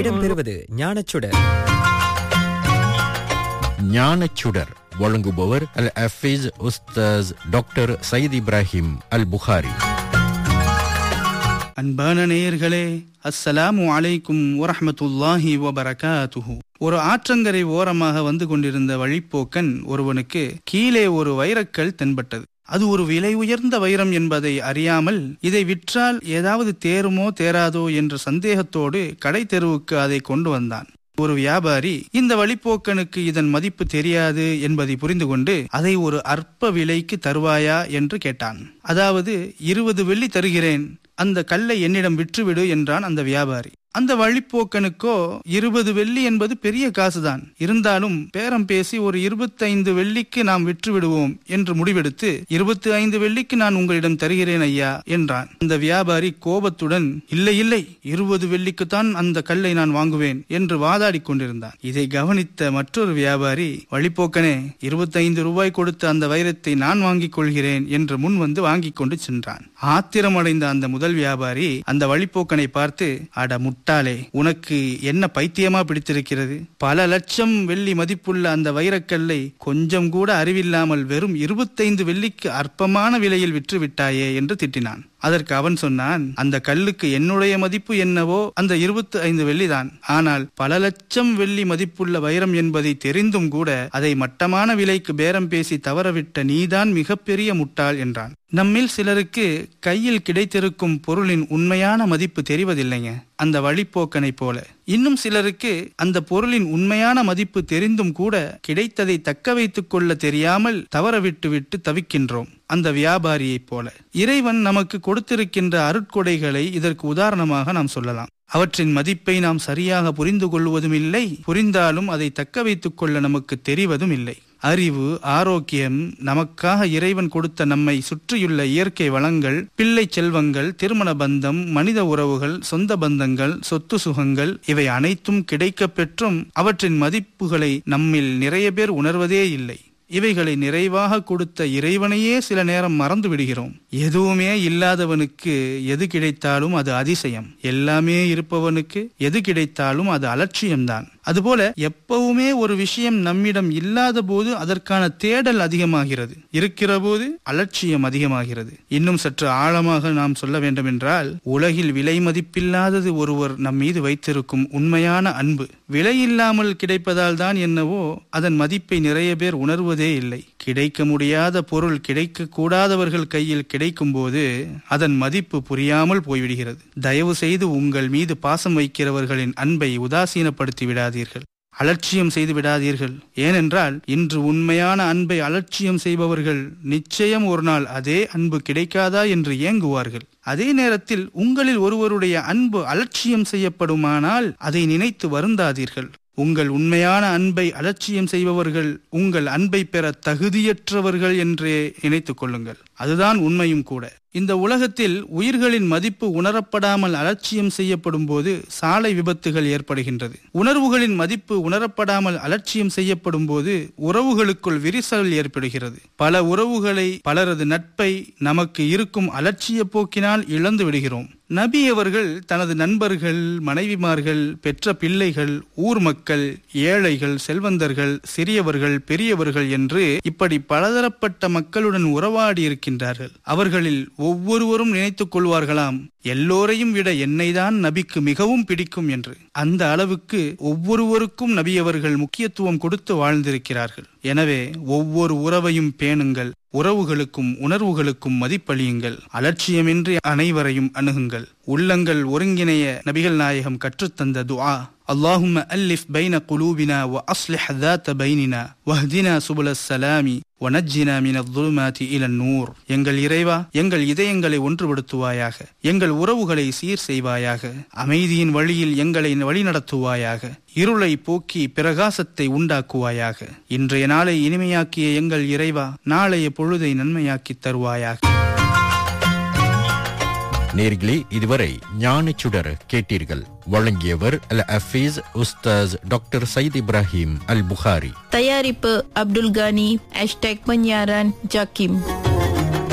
இடம்பெறுவது ஞானச்சுடர். ஞானச்சுடர் வழங்குபவர் அல் Hafiz Ustadh doctor Zayed Ibrahim அல் புகாரி. அன்பான நேயர்களே, அஸ்ஸலாமு அலைக்கும் வரஹ்மத்துல்லாஹி வபரகாத்துஹு. ஒரு ஆற்றங்கரை ஓரமாக வந்து கொண்டிருந்த வழிப்போக்கன் ஒருவனுக்கு கீழே ஒரு வைரக்கல் தென்பட்டது. அது ஒரு விலை உயர்ந்த வைரம் என்பதை அறியாமல் இதை விற்றால் ஏதாவது தேருமோ தேராதோ என்ற சந்தேகத்தோடு கடை தெருவுக்கு அதை கொண்டு வந்தான். ஒரு வியாபாரி இந்த வழிப்போக்கனுக்கு இதன் மதிப்பு தெரியாது என்பதை புரிந்து கொண்டு அதை ஒரு அற்ப விலைக்கு தருவாயா என்று கேட்டான். அதாவது 20 வெள்ளி தருகிறேன், அந்த கல்லை என்னிடம் விற்றுவிடு என்றான் அந்த வியாபாரி. அந்த வழிப்போக்கனுக்கோ 20 வெள்ளி என்பது பெரிய காசுதான். இருந்தாலும் பேரம் பேசி ஒரு 25 வெள்ளிக்கு நாம் விற்று விடுவோம் என்று முடிவெடுத்து 25 வெள்ளிக்கு நான் உங்களிடம் தருகிறேன் ஐயா என்றான். அந்த வியாபாரி கோபத்துடன் இல்லை இல்லை 20 வெள்ளிக்குத்தான் அந்த கல்லை நான் வாங்குவேன் என்று வாதாடி கொண்டிருந்தான். இதை கவனித்த மற்றொரு வியாபாரி, வழிப்போக்கனே 25 ரூபாய் கொடுத்த அந்த வைரத்தை நான் வாங்கிக் கொள்கிறேன் என்று முன் வந்து வாங்கிக் கொண்டு சென்றான். ஆத்திரமடைந்த அந்த முதல் வியாபாரி அந்த வழிப்போக்கனை பார்த்து, அட முட்டாளே, உனக்கு என்ன பைத்தியமா பிடித்திருக்கிறது? பல லட்சம் வெள்ளி மதிப்புள்ள அந்த வைரக்கல்லை கொஞ்சம் கூட அறிவில்லாமல் வெறும் 25 வெள்ளிக்கு அற்பமான விலையில் விற்று விட்டாயே என்று திட்டினான். அதற்கு அவன் சொன்னான், அந்த கல்லுக்கு என்னுடைய மதிப்பு என்னவோ அந்த 25 வெள்ளிதான். ஆனால் பல லட்சம் வெள்ளி மதிப்புள்ள வைரம் என்பதை தெரிந்தும் கூட அதை மட்டமான விலைக்கு பேரம் பேசி தவறவிட்ட நீதான் மிகப்பெரிய முட்டாள் என்றான். நம்மில் சிலருக்கு கையில் கிடைத்திருக்கும் பொருளின் உண்மையான மதிப்பு தெரிவதில்லைங்க, அந்த வழிப்போக்கனை போல. இன்னும் சிலருக்கு அந்த பொருளின் உண்மையான மதிப்பு தெரிந்தும் கூட கிடைத்ததை தக்க வைத்துக் கொள்ள தெரியாமல் தவறவிட்டு விட்டு தவிக்கின்றோம், அந்த வியாபாரியைப் போல. இறைவன் நமக்கு கொடுத்திருக்கின்ற அருட்கொடைகளை இதற்கு உதாரணமாக நாம் சொல்லலாம். அவற்றின் மதிப்பை நாம் சரியாக புரிந்து கொள்வதும் இல்லை, புரிந்தாலும் அதை தக்க வைத்துக் கொள்ள நமக்கு தெரிவதும் இல்லை. அறிவு, ஆரோக்கியம், நமக்காக இறைவன் கொடுத்த நம்மை சுற்றியுள்ள இயற்கை வளங்கள், பிள்ளை செல்வங்கள், திருமண பந்தம், மனித உறவுகள், சொந்த பந்தங்கள், சொத்து சுகங்கள், இவை அனைத்தும் கிடைக்கப் பெற்றும் அவற்றின் மதிப்புகளை நம்மில் நிறைய பேர் உணர்வதே இல்லை. இவைகளை நிறைவாக கொடுத்த இறைவனையே சில நேரம் மறந்து விடுகிறோம். எதுவுமே இல்லாதவனுக்கு எது கிடைத்தாலும் அது அதிசயம், எல்லாமே இருப்பவனுக்கு எது கிடைத்தாலும் அது அலட்சியம்தான். அதுபோல எப்பவுமே ஒரு விஷயம் நம்மிடம் இல்லாத போது அதற்கான தேடல் அதிகமாகிறது, இருக்கிற போது அலட்சியம் அதிகமாகிறது. இன்னும் சற்று ஆழமாக நாம் சொல்ல வேண்டும் என்றால், உலகில் விலை மதிப்பில்லாதது ஒருவர் நம் மீது வைத்திருக்கும் உண்மையான அன்பு. விலை இல்லாமல் கிடைப்பதால் தான் என்னவோ அதன் மதிப்பை நிறைய பேர் உணர்வதே இல்லை. கிடைக்க முடியாத பொருள் கிடைக்க கூடாதவர்கள் கையில் கிடைக்கும் போது அதன் மதிப்பு புரியாமல் போய்விடுகிறது. தயவு செய்து உங்கள் மீது பாசம் வைக்கிறவர்களின் அன்பை உதாசீனப்படுத்தி விடாதீர்கள், அலட்சியம் செய்து விடாதீர்கள். ஏனென்றால் இன்று உண்மையான அன்பை அலட்சியம் செய்பவர்கள் நிச்சயம் ஒரு நாள் அதே அன்பு கிடைக்காதா என்று ஏங்குவார்கள். அதே நேரத்தில் உங்களில் ஒருவருடைய அன்பு அலட்சியம் செய்யப்படுமானால் அதை நினைத்து வருந்தாதீர்கள். உங்கள் உண்மையான அன்பை அலட்சியம் செய்பவர்கள் உங்கள் அன்பை பெற தகுதியற்றவர்கள் என்றே நினைத்துக் கொள்ளுங்கள். அதுதான் உண்மையும் கூட. இந்த உலகத்தில் உயிர்களின் மதிப்பு உணரப்படாமல் அலட்சியம் செய்யப்படும் போது சாலை விபத்துகள் ஏற்படுகின்றது. உணர்வுகளின் மதிப்பு உணரப்படாமல் அலட்சியம் செய்யப்படும் போது உறவுகளுக்குள் விரிசல் ஏற்படுகிறது. பல உறவுகளை, பலரது நட்பை நமக்கு இருக்கும் அலட்சிய போக்கினால் இழந்து விடுகிறோம். நபி அவர்கள் தனது நண்பர்கள், மனைவிமார்கள், பெற்ற பிள்ளைகள், ஊர் மக்கள், ஏழைகள், செல்வந்தர்கள், சிறியவர்கள், பெரியவர்கள் என்று இப்படி பலதரப்பட்ட மக்களுடன் உறவாடி இருக்கின்றார்கள். அவர்களில் ஒவ்வொருவரும் நினைத்துக் கொள்வார்களாம், எல்லோரையும் விட என்னைதான் நபிக்கு மிகவும் பிடிக்கும் என்று. அந்த அளவுக்கு ஒவ்வொருவருக்கும் நபி அவர்கள் முக்கியத்துவம் கொடுத்து வாழ்ந்திருக்கிறார்கள். எனவே ஒவ்வொரு உறவையும் பேணுங்கள், உறவுகளுக்கும் உணர்வுகளுக்கும் மதிப்பளியுங்கள், அலட்சியமின்றி அனைவரையும் அணுகுங்கள். உள்ளங்கள் ஒருங்கிணைய நபிகள் நாயகம் கற்றுத்தந்த துஆ, அல்லாஹும்ம அல்லிஃப் பைன குலூபினா வ அஸ்லிஹ் ذات பைனினா வஹ்தினா சுபுலஸ் ஸலாமி வ நஜ்ஜினா மினல் ظுலுமாத்தி இலன் நூர். எங்கள் இறைவா, எங்கள் இதயங்களை ஒன்றுபடுத்துவாயாக, எங்கள் உறவுகளை சீர் செய்வாயாக, அமைதியின் வழியில் எங்களை வழிநடத்துவாயாக, இருளை போக்கி பிரகாசத்தை உண்டாக்குவாயாக. இன்றைய நாளை இனிமையாக்கிய எங்கள் இறைவா, நாளைய பொழுதை நன்மையாக்கி தருவாயாக. நேர்களே, இதுவரை ஞானச்சுடர் கேட்டீர்கள். வழங்கியவர் அல் ஹஃபீஸ் உஸ்தாஸ் டாக்டர் சயீத் இப்ராஹிம் அல் புகாரி. தயாரிப்பு அப்துல் கானி. #penyiaran Jakim.